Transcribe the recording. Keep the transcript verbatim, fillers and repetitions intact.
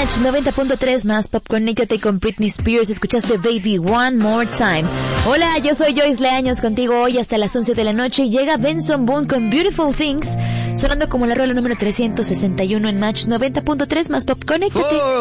Match noventa punto tres más Pop. Conéctate con Britney Spears. Escuchaste Baby One More Time. Hola, yo soy Joyce Leaños, contigo hoy hasta las once de la noche. Llega Benson Boone con Beautiful Things, sonando como la rola número trescientos sesenta y uno en Match noventa punto tres más Pop. Conéctate.